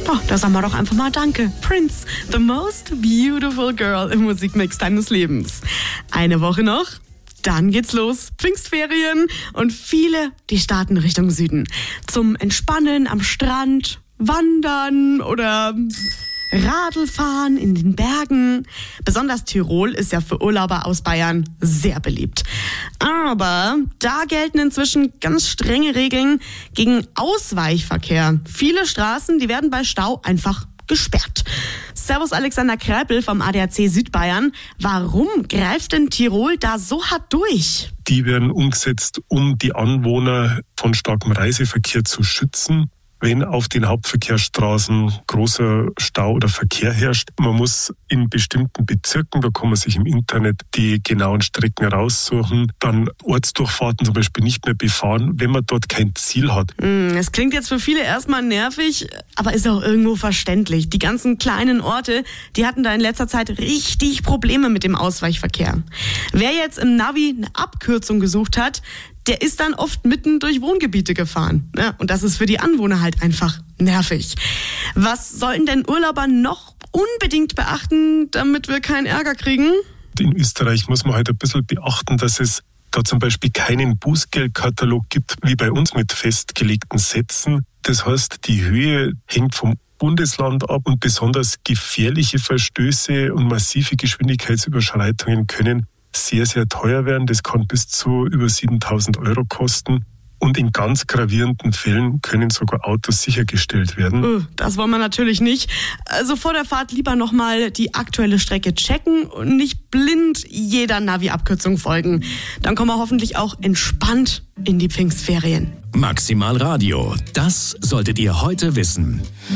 Oh, da sagen wir doch einfach mal Danke. Prince, the most beautiful girl im Musikmix deines Lebens. Eine Woche noch, dann geht's los. Pfingstferien und viele, die starten Richtung Süden. Zum Entspannen am Strand, Wandern oder Radlfahren in den Bergen. Besonders Tirol ist ja für Urlauber aus Bayern sehr beliebt. Aber da gelten inzwischen ganz strenge Regeln gegen Ausweichverkehr. Viele Straßen, die werden bei Stau einfach gesperrt. Servus Alexander Kreipel vom ADAC Südbayern. Warum greift denn Tirol da so hart durch? Die werden umgesetzt, um die Anwohner von starkem Reiseverkehr zu schützen. Wenn auf den Hauptverkehrsstraßen großer Stau oder Verkehr herrscht, man muss in bestimmten Bezirken, da kann man sich im Internet die genauen Strecken raussuchen, dann Ortsdurchfahrten zum Beispiel nicht mehr befahren, wenn man dort kein Ziel hat. Es klingt jetzt für viele erstmal nervig, aber ist auch irgendwo verständlich. Die ganzen kleinen Orte, die hatten da in letzter Zeit richtig Probleme mit dem Ausweichverkehr. Wer jetzt im Navi eine Abkürzung gesucht hat, der ist dann oft mitten durch Wohngebiete gefahren. Ja, und das ist für die Anwohner halt einfach nervig. Was sollten denn Urlauber noch unbedingt beachten, damit wir keinen Ärger kriegen? In Österreich muss man halt ein bisschen beachten, dass es da zum Beispiel keinen Bußgeldkatalog gibt, wie bei uns mit festgelegten Sätzen. Das heißt, die Höhe hängt vom Bundesland ab und besonders gefährliche Verstöße und massive Geschwindigkeitsüberschreitungen können sehr, sehr teuer werden. Das kann bis zu über 7.000 Euro kosten. Und in ganz gravierenden Fällen können sogar Autos sichergestellt werden. Das wollen wir natürlich nicht. Also vor der Fahrt lieber nochmal die aktuelle Strecke checken und nicht blind jeder Navi-Abkürzung folgen. Dann kommen wir hoffentlich auch entspannt in die Pfingstferien. Maximal Radio, das solltet ihr heute wissen.